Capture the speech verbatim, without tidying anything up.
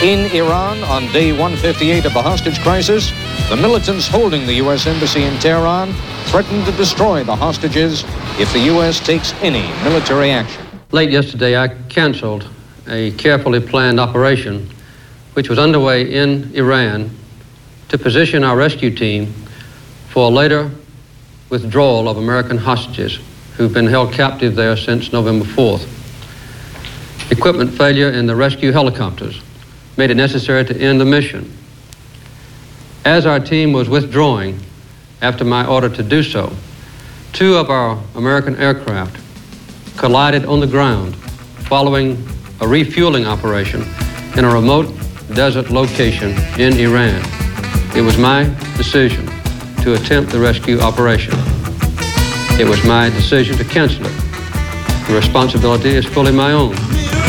In Iran, on day one fifty-eight of the hostage crisis, the militants holding the U S Embassy in Tehran threaten to destroy the hostages if the U S takes any military action. Late yesterday, I canceled a carefully planned operation which was underway in Iran to position our rescue team for a later withdrawal of American hostages who've been held captive there since November fourth. Equipment failure in the rescue helicopters made it necessary to end the mission. As our team was withdrawing after my order to do so, two of our American aircraft collided on the ground following a refueling operation in a remote desert location in Iran. It was my decision to attempt the rescue operation. It was my decision to cancel it. The responsibility is fully my own.